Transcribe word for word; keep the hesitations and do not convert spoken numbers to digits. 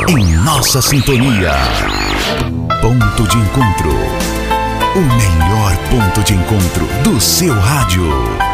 em nossa sintonia. Ponto de encontro. O melhor ponto de encontro do seu rádio.